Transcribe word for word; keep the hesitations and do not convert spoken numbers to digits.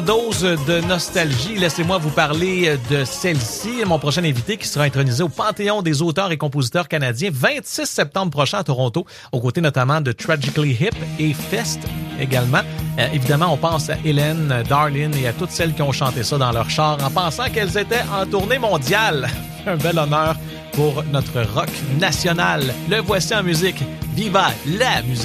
Dose de nostalgie, laissez-moi vous parler de celle-ci. Mon prochain invité qui sera intronisé au Panthéon des auteurs et compositeurs canadiens vingt-six septembre prochain à Toronto, aux côtés notamment de Tragically Hip et Fest également. Euh, évidemment, on pense à Hélène, Darlene et à toutes celles qui ont chanté ça dans leur char en pensant qu'elles étaient en tournée mondiale. Un bel honneur pour notre rock national. Le voici en musique. Viva la musique!